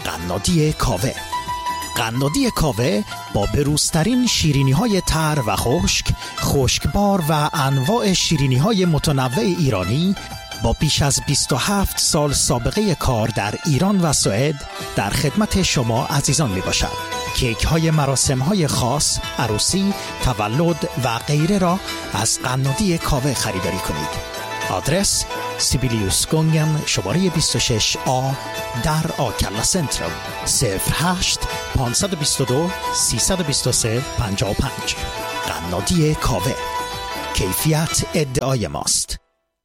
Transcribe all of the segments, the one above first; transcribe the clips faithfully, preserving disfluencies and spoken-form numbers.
قنادی کاوه. قنادی کاوه با بروزترین شیرینی‌های تر و خشک، خشکبار و انواع شیرینی‌های متنوع ایرانی با بیش از بیست و هفت سال سابقه کار در ایران و سوئد در خدمت شما عزیزان می باشد. کیک های مراسم های خاص، عروسی، تولد و غیره را از قنادی کاوه خریداری کنید. آدرس سیبیلیوس گونگن شماره بیست و شش آ در آکلا سنترال صفر هشت پانصد و بیست و دو سیصد و بیست و سه پنجاه و پنج. قنادی کاوه، کیفیت ادعای ماست.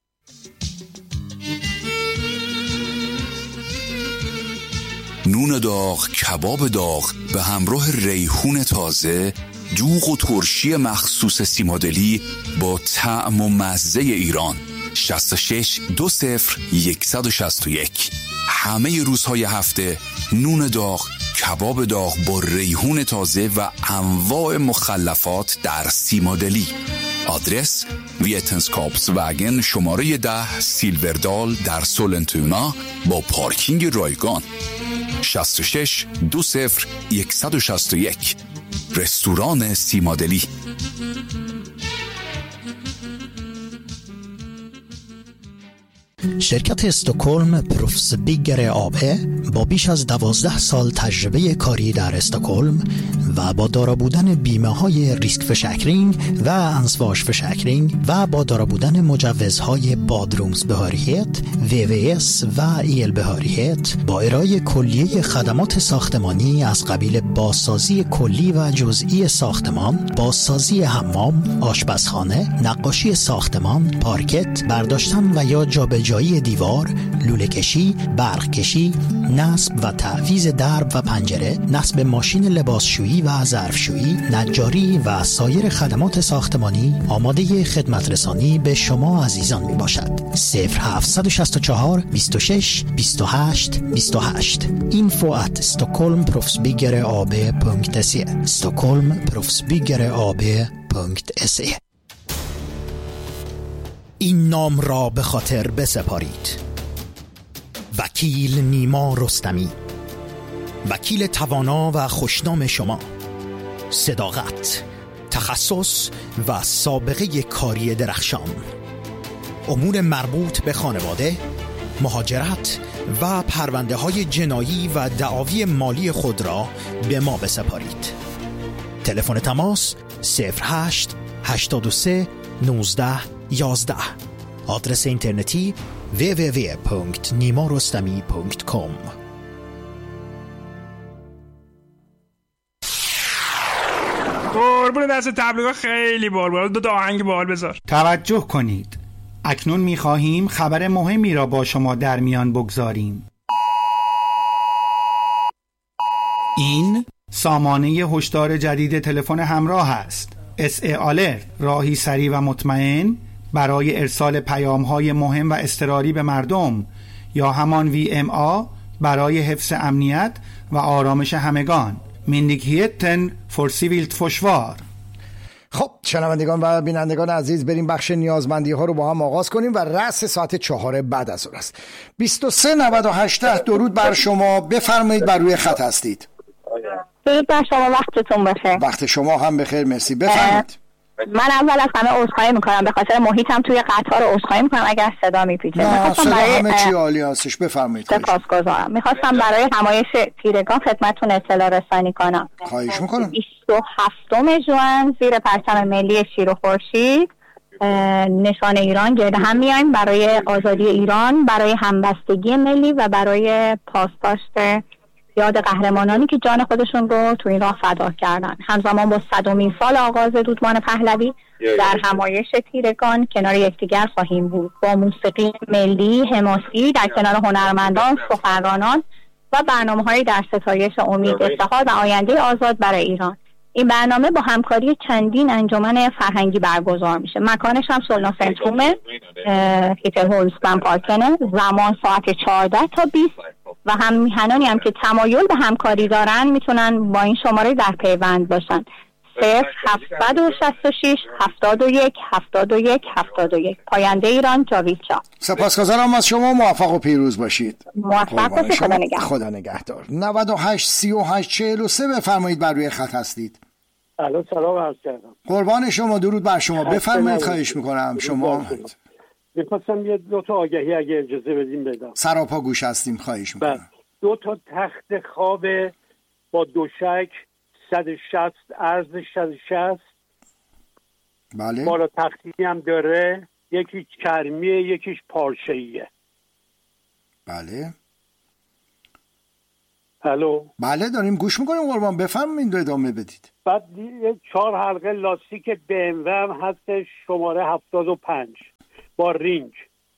نون داغ، کباب داغ به همراه ریحون تازه، دوغ و ترشی مخصوص سیمادلی با طعم و مزه ایران. شصت و شش دو صفر صد و شصت و یک. همه روزهای هفته نون داغ، کباب داغ با ریحون تازه و انواع مخلفات در سیمادلی. آدرس ویتنسکاپس وگن شماره ده سیلوردال در سولنتونا با پارکینگ رایگان. شصت و شش دو صفر صد و شصت و یک. رستوران سیمادلی. شرکت استکهلم پروفس بیگر آبه با بیش از دوازده سال تجربه کاری در استکهلم و با دارا بودن بیمه های ریسک فشکرینگ و انسواش فشکرینگ و با دارا بودن مجوزهای بادرومز بهاریت، وی وی اس و ایل بهاریت با ارائه کلیه خدمات ساختمانی از قبیل بازسازی کلی و جزئی ساختمان، بازسازی حمام، آشپزخانه، نقاشی ساختمان، پارکت، برداشتن و یا جابجایی دیوار، لوله کشی، برق کشی، نصب و تعویض درب و پنجره، نصب ماشین لباسشویی و ظرفشویی، نجاری و سایر خدمات ساختمانی آماده خدمت رسانی به شما عزیزان می باشد. صفر هفت شش چهار بیست و شش بیست و هشت بیست و هشت. اینفو ات استکهلم پروفسبیگر آب پونکت سی استکهلم پروفسبیگر آب پونکت سی. این نام را به خاطر بسپارید: وکیل نیما رستمی، وکیل توانا و خوشنام شما. صداقت، تخصص و سابقه کاری درخشان. امور مربوط به خانواده، مهاجرت و پرونده های جنایی و دعاوی مالی خود را به ما بسپارید. تلفن تماس صفر هشت هشتاد و سه نوزده یازده. آدرس اینترنتی دبلیو دبلیو دبلیو دات نیما رستمی دات کام. قربون دست تبلیغات خیلی بال بال. دو تا آهنگ بال بذار. توجه کنید، اکنون می‌خواهیم خبر مهمی را با شما در میان بگذاریم. این سامانه هشدار جدید تلفن همراه است. اس ای آلرت، راهی سریع و مطمئن برای ارسال پیام‌های مهم و اضطراری به مردم، یا همان وی ام آ برای حفظ امنیت و آرامش همگان. مندیکیتن فورسیویلت فشوار. خب شنوندگان و بینندگان عزیز، بریم بخش نیازمندی ها رو با هم آغاز کنیم و رأس ساعت چهار بعد از اون است. بیست و سه نود و هشت. درود بر شما، بفرمایید، بر روی خط هستید. درود بر شما، وقتتون بخیر. وقت شما هم بخیر، مرسی، بفرمایید. من اول از همه عذرخواهی میکنم، به خاطر محیطم توی قطار عذرخواهی میکنم اگر صدا میپیچه. نه صدا همه چی عالی هستش، بفرمایید. سپاسگزارم. میخواستم برای همایش تیرگان خدمتتون اطلاع رسانی کنم. خواهش میکنم. بیست و هفتم ژوئن زیر پرچم ملی شیر و خورشید نشان ایران گرد هم میایم برای آزادی ایران، برای همبستگی ملی و برای پاسداشت یاد قهرمانانی که جان خودشون رو تو این راه فدا کردن. همزمان با صدمین سال آغاز دودمان پهلوی در همایش تیرگان کنار یکدیگر خواهیم بود، با موسیقی ملی حماسی در کنار هنرمندان، سخنرانان و برنامه‌های در ستایش امید، افتخار و آینده آزاد برای ایران. این برنامه با همکاری چندین انجمن فرهنگی برگزار میشه. مکانش هم سولنا سنترومه، هیتل هولستن پارکنه. زمان ساعت چهارده تا بیست و هم میهنانی هم که تمایل به همکاری دارن میتونن با این شماره در پیوند باشن. صفر هفتصد و شصت و شش هفتاد و یک هفتاد و یک هفتاد و یک. پاینده ایران، جاوید شاه. سپاسگزارم از شما، موفق و پیروز باشید. موفق باشید. خدا نگهدار. خدا نگهدار. نود و هشت سی و هشت چهل و سه بفرمایید، بر روی خط هستید. الو، سلام عرض کردم. قربان شما، درود بر شما، بفرمایید. خواهش میکنم. شما میخواستم یه دو تا آگهی اگه اجازه بدیم بدم. سراپا گوش هستیم. خواهش میکنم. دو تا تخت خواب با دوشک صد و شصت، عرض صد و شصت. بله. بالا تختی هم داره، یکی چرمیه یکیش پارچه‌ایه. بله. الو. بله داریم گوش میکنیم قربان، بفرمایید ادامه بدید. بعد یه چهار حلقه لاستیک بی ام و هم هست، شماره هفتاد و پنج با رینگ.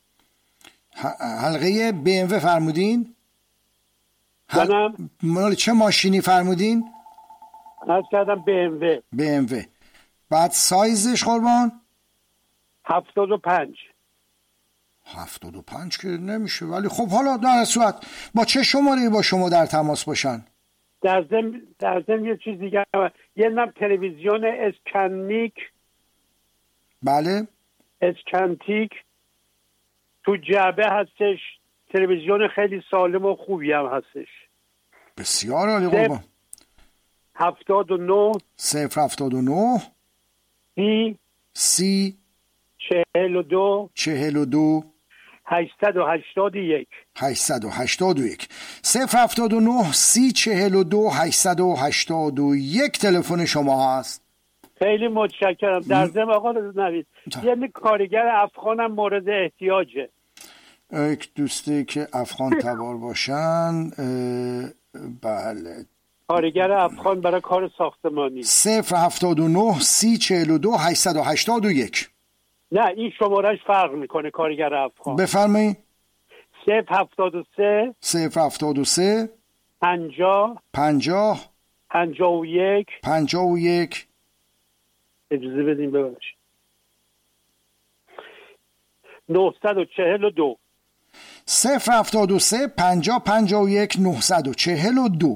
حلقه بی ام و فرمودین؟ حل... مال چه ماشینی فرمودین؟ از کردم بی ام و. بی ام و. بعد سایزش قربان؟ هفتاد و پنج. هفتاد و پنج که نمیشه، ولی خب حالا در صورت با چه شماره با شما در تماس باشن؟ در ضمن در ضمن یه چیز دیگه، یه نم تلویزیون اسکنیک. بله. اسکنتیک تو جعبه هستش، تلویزیون خیلی سالم و خوبی هم هستش. بسیار عالی قربان. هفتاد و نه صفر هفتاد و نه سی سی چهل و دو چهل و دو هشتصد و هشتاد و یک هشتصد و هشتاد و یک. صفر هفتاد و نه سی چهل و دو هشتصد و هشتاد و یک تلفن شما هست. خیلی متشکرم. در ضمن آقا نوید، یه کارگر افغانم مورد احتیاجه. یک دوستی که افغان تبار باشن. بله، کارگر افغان برای کار ساختمانی. صفر هفتاد و نه سی چهل و دو هشتصد و هشتاد و یک. نه، این شمارش فرق میکنه. کارگر افغان. بفرمایید. صفر هفتاد و سه صفر هفتاد و سه پنجاه پنجاه پنجاه و یک پنجاه و یک. اجازه بدیم ببخشید. نهصد و چهل و دو. صفر هفتاد و سه پنجاه پنجاه و یک نهصد و چهل و دو.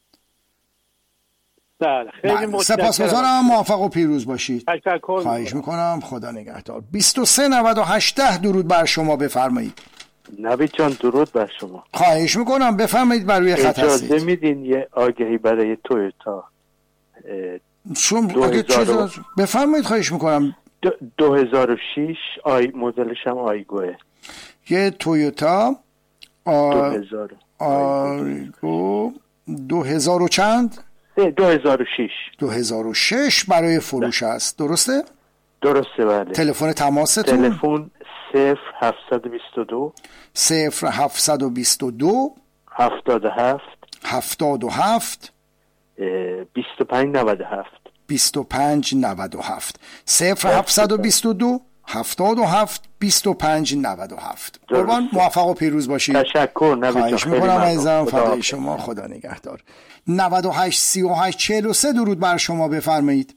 بله، خیلی متشکرم. سپاسگزارم، موفق و پیروز باشید. تشکر. خواهش میکنم. خدا نگهدار. بیست و سه نود و هشت درود بر شما، بفرمایید. نوید جان درود بر شما. خواهش میکنم، بفرمایید، بر روی خط هستید. اجازه میدین یه آگهی برای تویوتا؟ شما اگه چیز بفرمایید. خواهش میکنم. دو هزار و شش آی مدلش هم آیگوه. یه تویوتا آ... دو هزار آیگو دو هزار و چند؟ دو هزار و شش. دو هزار و شش برای فروش است، درسته؟ درسته بله. تلفن تماستون؟ تلفن صفر هفتصد و بیست و دو صفر هفتصد و بیست و دو هفتاد و هفت هفتاد و هفت بیست و پنج نود و هفت بیست و پنج نود و هفت. صفر هفتصد و بیست و دو هفتاد و هفت بیست و پنج نود و هفت. قربان، موفق و پیروز باشید. تشکر. خواهش میکنم عزیزم، فدای شما، خدا نگهدار. نود و هشت سی و هشت چهل و سه درود بر شما، بفرمایید.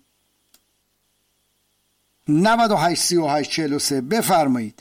نود و هشت سی و هشت چهل و سه بفرمایید.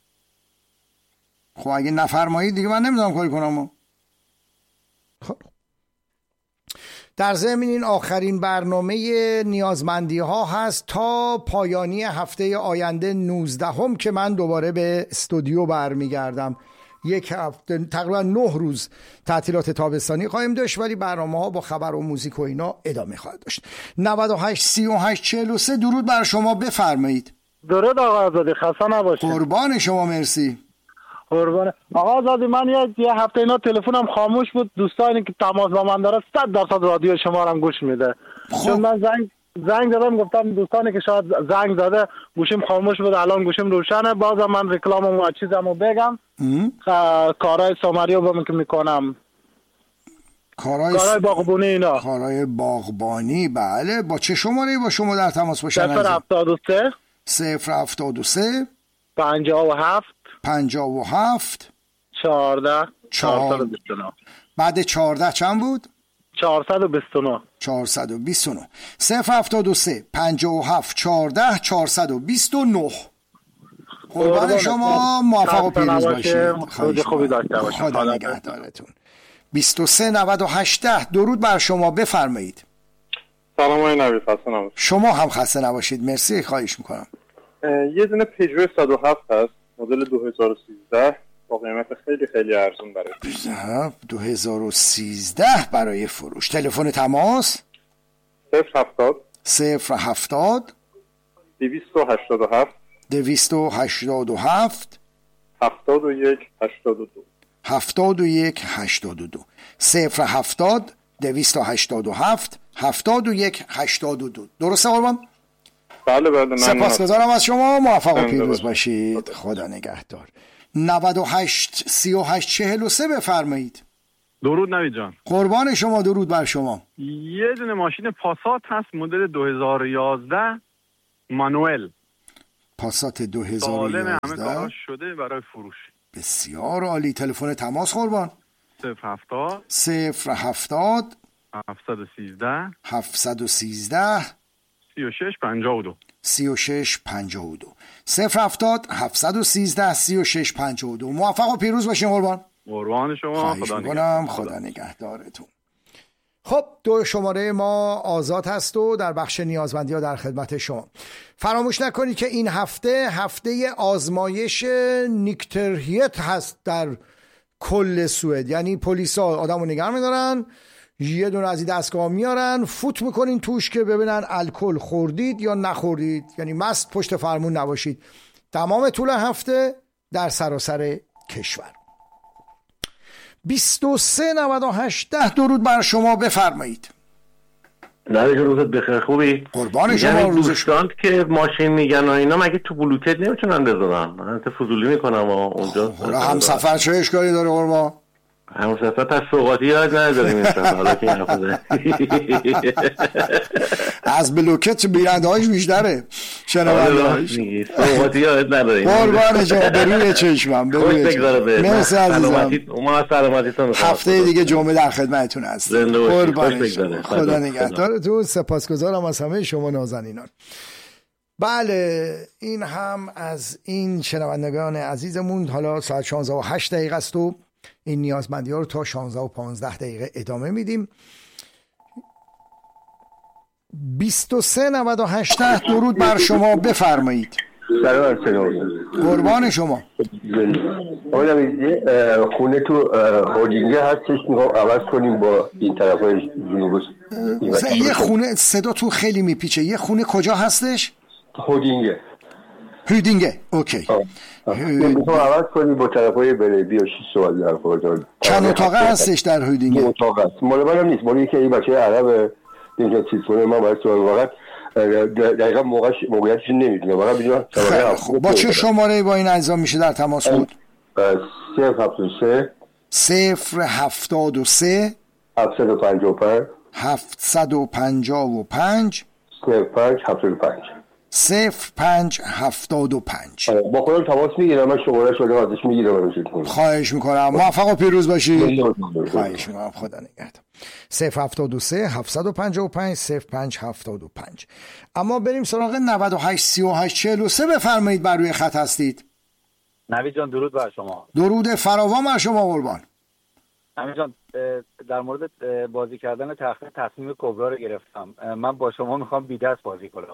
خب اگه نفرمایید دیگه من نمیدونم کاری کنم. خب در ضمن این آخرین برنامه نیازمندی ها هست تا پایانی هفته آینده نوزدهم که من دوباره به استودیو برمیگردم. یک هفته تقریبا نه روز تعطیلات تابستانی خواهیم داشت، ولی برنامه ها با خبر و موزیک و اینا ادامه خواهد داشت. نود و هشت سی و هشت چهل و سه درود بر شما، بفرمایید. درود آقا آزادی، خسته نباشید. قربان شما، مرسی. قربان آقا آزادی، من یه هفته اینا تلفنم خاموش بود. دوستانی که تماس با من داره صد درصد رادیو شما رو هم گوش میده. خب. چون من زنگ زنگ زدم گفتم دوستانی که شاید زنگ زده گوشیم خاموش بود، الان گوشیم روشنه. بازم من رکلامم و چیزمو بگم. کارهای سامریو با من که میکنم، کارهای کارهای باغبونی اینا. کارهای باغبانی، بله. با چه شماره با شما در تماس باشن؟ صفر هفتاد و سه صفر هفتاد و سه پنجاه و هفت پنجاه و هفت چهارده چهار... چهارصد و بیست و نه. بعد چهارده چند بود؟ چهارصد و بیست و نه. چهارصد و بیست و نه. صفر هفتاد و سه پنجاه و هفت چهارده چهارصد و بیست و نه. قربان شما، موفق و پیروز باشید. روز خوبی داشته باشید. خدا نگهدارتون. بیست و سه نود و هشت درود بر شما، بفرمایید. سلام آقای نوید، خسته نباشید. شما هم خسته نباشید. مرسی، خواهش میکنم. یه دونه پژو صد و هفت هست مدل دو هزار و سیزده با قیمت خیلی خیلی ارزون برای دو هزار و سیزده برای فروش. تلفن تماس صفر هفتاد صفر هفتاد دویست و هشتاد و هفت دویست و هشتاد و هفت هفتاد و یک هشتاد و دو هفتاد و یک هشتاد و دو صفر هفتاد دویست و هشتاد و هفت هفتاد و یک هشتاد و دو. درسته قربان؟ بله بله. سپاسگزارم از شما، موفق و پیروز باشید. خدا نگهدار. نود و هشت سی و هشت چهل و سه بفرمایید. درود نوید جان. قربان شما، درود بر شما. یه دونه ماشین پاسات هست مدل دو هزار و یازده مانوئل. پاسات دو هزار و یازده همه کاراش شده برای فروش. بسیار عالی. تلفن تماس قربان صفر هفتاد صفر هفتاد هفتصد و سیزده هفتصد و سیزده سی و شش پنجاه و دو سی و شش پنجاه و دو صفر هفتاد هفتصد و سیزده سی و شش پنجاه و دو. موفق و پیروز باشین قربان. قربان شما. خدا نگهدار. خدا نگهدارتون. خب دو شماره ما آزاد هست و در بخش نیازمندی ها در خدمت شما. فراموش نکنید که این هفته هفته آزمایش نیکترهیت هست در کل سوئد. یعنی پلیس ها آدم رو نگه میدارن، یه دونه از این دستگاه میارن، فوت میکنین توش که ببینن الکل خوردید یا نخوردید، یعنی مست پشت فرمون نباشید. تمام طول هفته در سراسر کشور. بیست و سه نود و هشت ده. درود بر شما، بفرمایید. نوید روزت بخیر، خوبی؟ قربان شما. روز دوستان که ماشین میگن و اینا مگه تو بلوتوت نمیتونن بذارن؟ من تا فضولی میکنم و اونجا حالا هم سفر چه اشکالی داره قربان؟ هم سفر تا سوقاتی یاد نداریم این سفر. حالا که این حفظه از بلوکت بیرنده هایش بیشتره، شنونده هایش. سوقاتی یاد نداریم. قربان شما، به روی چشمم. به روی چشمم. مرسی عزیزم. ما سلامتیتون. هفته دیگه جمعه در خدمتتون هستم. قربان شما. خدا نگهدارتون. سپاسگزارم از همه شما نازنینان. بله، این هم از این شنوندگان عزیزمون. حالا ساعت شانزده و هشت دقیقه است و این نیازمندی ها رو تا شانزده و پانزده دقیقه ادامه میدیم. بیست و سه نود و هشت. درود بر شما، بفرمایید. سلام سلام. قربان شما. خونه تو هولینگه هستش، میخوام عوض کنیم با این طرفای جنوب. یه خونه صدا تو خیلی میپیچه. یه خونه کجا هستش؟ هولینگه. هودینگه. اوکی. میخوام عوض کنیم با طرفای بلبی و شیش سوال در خواهد. چند اتاقه هستش در هودینگه؟ دو اتاقه هست. مال منم نیست، مال یکی این بچه عرب اینجا چیز کنه. من باید سوال واقعا دقیقا موقعیتش نمیدونم. واقعا بدونم با چه شماره با این اجزا میشه در تماس بود؟ صفر هفتاد و سه صفر هفتاد و سه هفتصد و پنجاه و پنج هفتصد و پنجاه و پنج صفر پنج هفتاد و پنج صفر پنج هفتاد و پنج. با خودم تماس میگیرم، من شماره شده ازش میگیرم. خواهش میکنم. موفق و پیروز باشید. خواهش میکنم. خدا نگهدار. صفر هفتاد و سه هفتصد و پنجاه و پنج صفر پنج هفتاد و پنج. اما بریم سراغ نود و هشت سی و هشت چهل و سه. بفرمایید، بر روی خط هستید. نوید جان درود بر شما. درود فراوان بر شما قربان. نوید جان در مورد بازی کردن تأخیر تصمیم کبرا رو گرفتم. من با شما میخوام بی دست بازی کنم.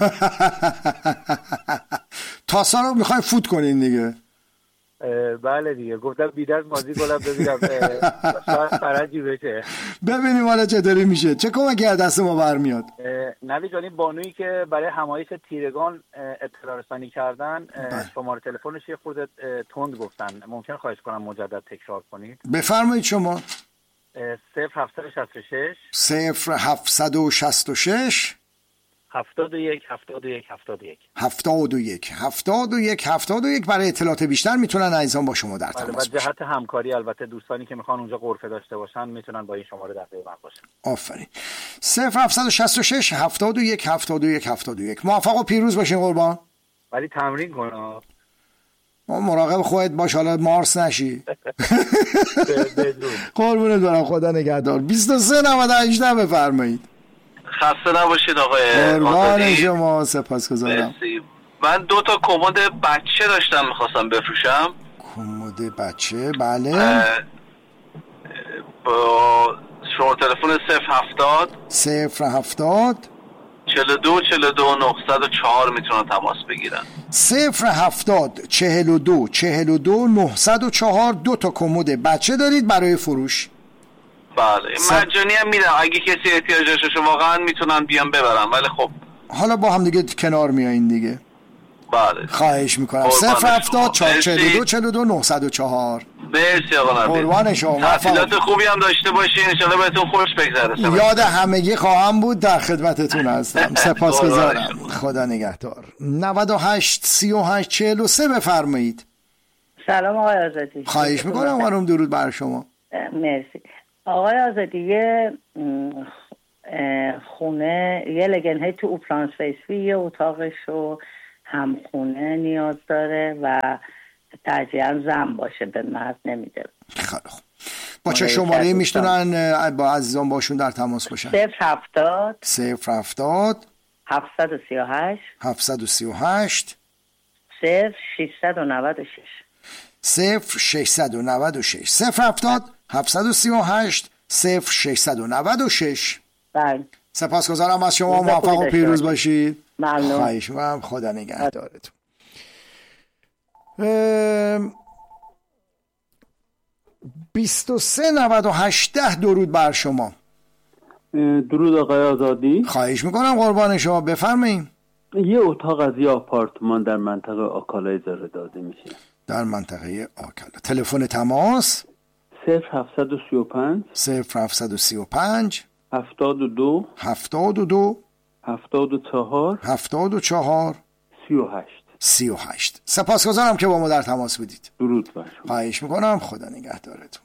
تاسا رو میخوای فوت کنین دیگه. بله دیگه، گفتم بی دست بازی کنم ببینم شاید فرجی بشه. ببینیم حالا چطوری میشه، چه کمکی از دست ما برمیاد. نوید جان، این بانویی که برای همایش تیرگان اطلاع رسانی کردن شماره تلفنش یه خورده تند گفتن، ممکن خواهش کنم مجدد تکرار کنید؟ بفرمایید شما. صفر هفتصد و شصت و شش صفر هفتصد و شصت و شش هفتاد و یک هفتاد و یک هفتاد و یک هفتاد و یک هفتاد و یک هفتاد و یک. برای اطلاعات بیشتر میتونن عزیزان با شما در تماس باشن. و جهت همکاری البته دوستانی که میخوان اونجا غرفه داشته باشن میتونن با این شماره در پیوند باشن. آفرین. صفر هفتصد و شصت و شش هفتاد و یک هفتاد و یک هفتاد و یک. موفق و پیروز باشین قربان. ولی تمرین کن. ما مراقب خودت باش، حالا مارس نشی. قربونت برم، خدا نگهدار. بیست و سه نود و هشت بفرمایید. خسته نباشید آقای قربان شما، سپاسگزارم. من دو تا کمد بچه داشتم میخواستم بفروشم. کمد بچه؟ بله. با شماره تلفن صفر هفتاد صفر هفتاد چهل و دو چهل و دو نهصد و چهار میتونن تماس بگیرن. صفر هفتاد چهل و دو چهل و دو نهصد و چهار. دو تا کمد بچه دارید برای فروش؟ بله س... مجانی هم میدم، اگه کسی احتیاجش باشه واقعا میتونن بیان ببرن، ولی خب حالا با هم دیگه کنار میایین دیگه. بله خواهش میکنم. صفر هفتاد چهل و دو چهل و دو نهصد و چهار. مرسی آقا نبیل، قربان شما. تحصیلات خوبی هم داشته باشین، انشالله بهتون خوش بگذره. یاد همگی خواهم بود، در خدمتتون هستم. سپاسگزارم. خدا نگهدار. نود و هشت سی و هشت چهل و سه بفرمایید. سلام آقای آزادی. خواهش میکنم خانم، درود بر شما. مرسی آقای آزادی. یه خونه یه لگنه تو اوپلانس فیسوی، یه اتاقش رو همخونه نیاز داره و ترجیحاً زن باشه، به مرد نمیده. خیلی خوب. با چه شماره میشتونن با عزیزان باشون در تماس باشن؟ صفر هفتاد صفر هفتاد هفتصد و سی و هشت هفتصد و سی و هشت صفر ششصد و نود و شش صفر ششصد و نود و شش صفر هفتاد هفتصد و سی و هشت صفر ششصد و نود و شش. بله. سپاسگزارم از شما، موفق و پیروز باشید. ممنون. خواهش می‌کنم. خدا نگهدارتون. بیست و سه نود و هشت درود بر شما. درود آقای آزادی. خواهش میکنم قربان شما، بفرمایید. یه اتاق از یه آپارتمان در منطقه آکالا اجاره داده میشه. در منطقه آکالا. تلفن تماس صفر هفتصد و سی و پنج صفر هفتصد و سی و پنج هفتاد و دو هفتاد و دو هفتاد و چهار هفتاد و چهار سی و هشت سی و هشت. سپاسگزارم که با ما در تماس بودید. درود بر شما. خواهش میکنم. خدا نگهدارتون.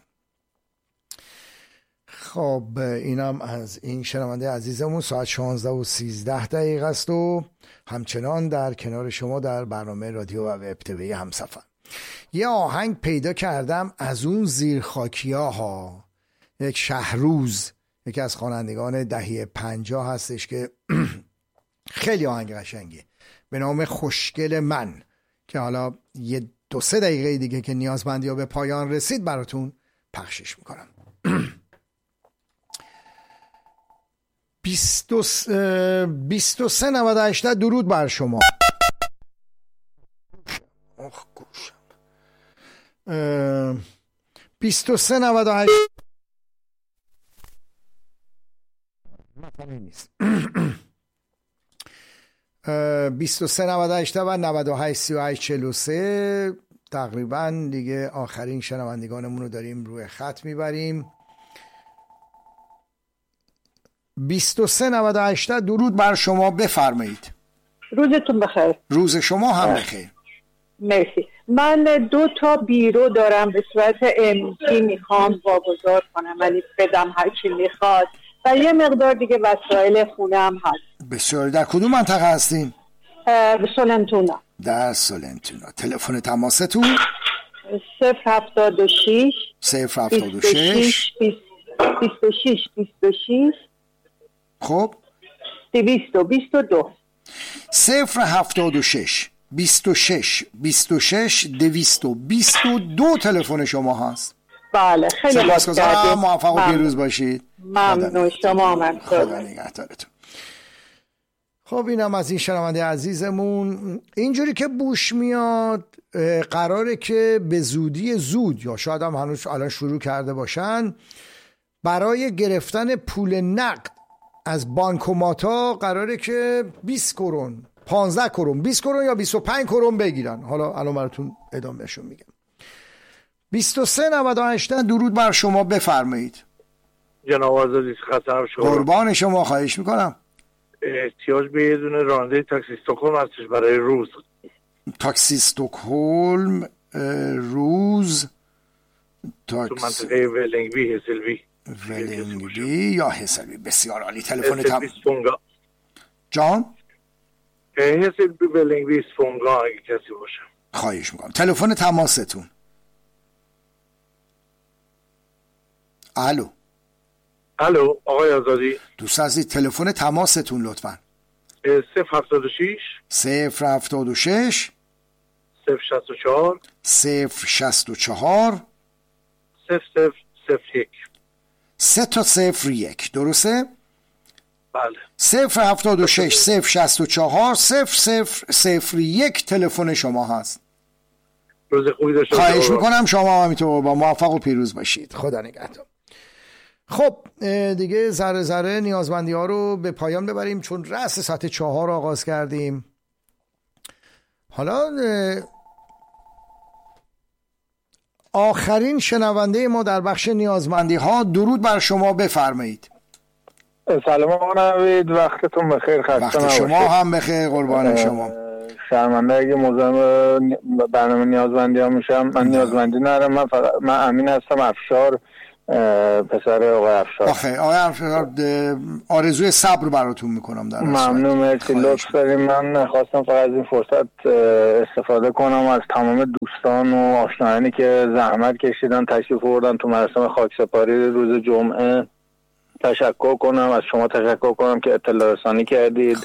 خب اینم از این شنونده عزیزمون. ساعت شانزده و سیزده دقیقه است و همچنان در کنار شما در برنامه رادیو و وب تیوی همسفر. یه آهنگ پیدا کردم از اون زیرخاکیا ها. یک شهروز، یکی از خوانندگان دهه پنجاه هستش که خیلی آهنگ قشنگه، به نام خوشگل من، که حالا یه دو سه دقیقه دیگه که نیازمندی ها به پایان رسید براتون پخشش میکنم. بیست و سه نود و هشت درود بر شما. آخ گوشم. بیست و سه نود و هشت نیست. بیست و سه نود و هشت و نود و هشت سی و هشت چهل و سه. تقریبا دیگه آخرین شنوندگانمون رو داریم روی خط میبریم. بیست و سه نود و هشت درود بر شما، بفرمایید. روزتون بخیر. روز شما هم بخیر. مرسی. من دو تا بیرو دارم به صورت امتی میخوام واگذار کنم، ولی بدم هر کی میخواد، و یه مقدار دیگه وسایل خونه هم هست. بسیار. در کدوم منطقه هستین؟ سولنتونا. در سولنتونا. تلفن تماستون؟ صفر هفتاد و شش صفر هفتاد و شش بیست و شش بیست و شش خب دویست و بیست و دو. صفر هفتاد و شش بیست و شش بیست و شش دویست و بیست و دو تلفن شما هست. بله خیلی سپاسگزارم. موفق و پیروز باشید. ممنون. شما من خدا نگهدارتون. خب اینم از این شنونده عزیزمون. اینجوری که بوش میاد قراره که به زودی زود، یا شاید هم هنوز الان شروع کرده باشن، برای گرفتن پول نقد از بانکوماتا قراره که بیست کرون پانزده کرون بیست کرون یا بیست و پنج کرون بگیرن. حالا الان براتون ادامهشون میگم. بیست و سه نود و هشت درود بر شما، بفرمایید. جناب آزادی خطر شما. قربان شما، خواهش میکنم. احتیاج به یه دونه راننده تاکسی استکهلم هستش برای روز. تاکسی استکهلم روز تاکسی تو منطقه ولینگبی هسلوی ولینگبی یا هسلوی. بسیار عالی. تلفن تم جان هسلوی ولینگبی سفونگا اگه کسی باشه. خواهش میکنم. تلفن تماستون؟ الو الو آقای آزادی. دوست عزیز تلفن تماستون لطفاً. صفر هفتاد و شش صفر هفتاد و شش صفر شصت و چهار صفر شصت و چهار صفر صفر صفر یک سه تا صفر یک، درسته؟ بله. صفر هفتاد و شش صفر شصت و چهار صفر صفر صفر یک تلفن شما هست. روز خوبی داشته باشید. خواهش میکنم شما همینطور با موفق و پیروز باشید. خدا نگهدار. خب دیگه ذره ذره نیازمندی ها رو به پایان ببریم چون رأس ساعت چهار آغاز کردیم. حالا آخرین شنونده ما در بخش نیازمندی ها، درود بر شما، بفرمایید. سلام آقا نوید، وقتتون بخیر، خسته نباشید. وقت شما هم بخیر، قربان شما. شرمنده اگه موضوع برنامه نیازمندی ها میشم، من نیازمندی ندارم. من فقط من امین هستم، افشار، پسر آقای افشار. آخه آقای افشار آرزوی صبر براتون میکنم. در ممنون، مرسی، لطف داریم. من خواستم فقط از این فرصت استفاده کنم از تمام دوستان و آشنایانی که زحمت کشیدن تشریف آوردن تو مراسم خاکسپاری روز جمعه تشکر کنم، از شما تشکر کنم که اطلاع رسانی کردید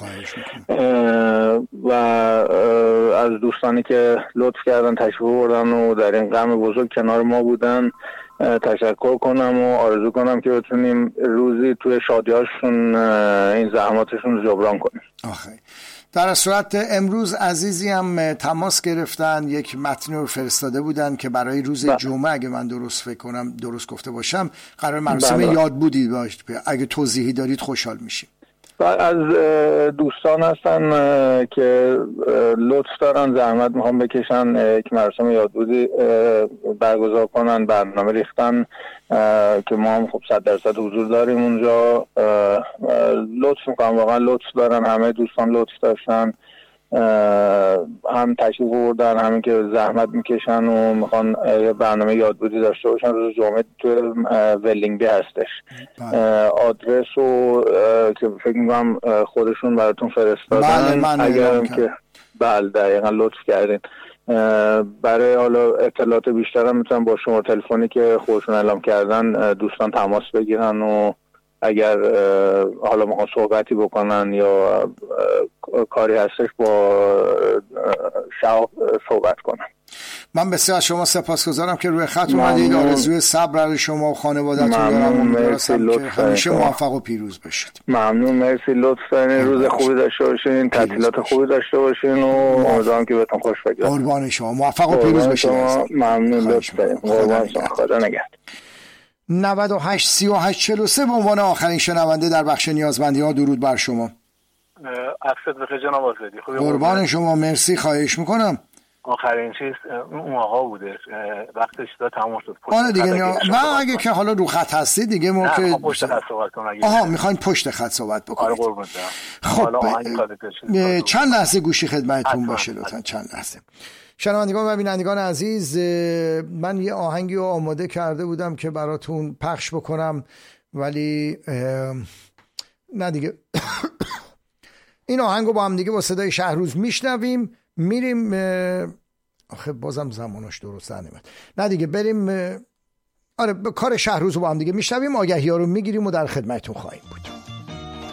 و از دوستانی که لطف کردن تشریف آوردن و در این غم بزرگ کنار ما بودن تشکر کنم و آرزو کنم که بتونیم روزی توی شادیاشون این زحماتشون رو جبران کنیم. آخه در صورت امروز عزیزی هم تماس گرفتن، یک متن رو فرستاده بودن که برای روز بله. جمعه اگه من درست فکر کنم، درست گفته باشم، قرار مراسم بله. یاد بودید باشه. اگه توضیحی دارید خوشحال میشیم. از دوستان هستن که لطف دارن زحمت میخوام بکشن یک مراسم یادبودی برگزار کنن، برنامه ریختن که ما هم خب صد درصد حضور داریم اونجا. لطف میکنم، واقعا لطف دارن، همه دوستان لطف داشتن، هم تشریف آوردن، همین که زحمت میکشن و میخوان برنامه یادبودی داشته باشن. روز جمعه تو ولینگبی هستش. آدرس رو که فکر میکنم خودشون براتون فرستادن. بله اگرم که بله دقیقا لطف کردین. برای حالا اطلاعات بیشتر هم میتونم با شما تلفنی که خودشون اعلام کردن دوستان تماس بگیرن و اگر حالا میخوان صحبتی بکنن یا کاری هستش با شعب صحبت کنن. من بسیار از شما سپاسگزارم که روی خط اومدید. آرزوی صبر برای شما و خانواده‌تون دارم که همیشه موفق و پیروز باشید. ممنون، مرسی، لطف دارین. روز خوبی داشته باشین، تعطیلات خوبی داشته باشین و امیدوارم که بهتون خوش بگذره. قربان شما، موفق و پیروز باشید. ممنون، لطف دارین. قربان شما، خدا نگهدار. نود و هشت سی و هشت چهل و سه به عنوان آخرین شنونده در بخش نیازمندی ها، درود بر شما. عکست بخیر جناب آزادی. قربان شما، مرسی، خواهش میکنم. آخرین چیز اون آقا بوده، وقتش دا تمام شد. آره دیگه، و اگه که حالا رو خط هستی دیگه ما که پشت خط صحبت کنم. آها، میخواین پشت خط صحبت بکنید. آره قربان خب چند لحظه گوشی خدمتتون باشه لطفا، چند لحظه. شنوندگان و بینندگان عزیز، من یه آهنگی رو آماده کرده بودم که براتون پخش بکنم ولی نه دیگه این آهنگ رو با هم دیگه با صدای شهروز میشنویم، میریم. آخه بازم زمانش درست نمیاد. نه دیگه بریم. آره کار شهروز رو با هم دیگه میشنویم، آگهی ها رو میگیریم و در خدمتتون خواهیم بود.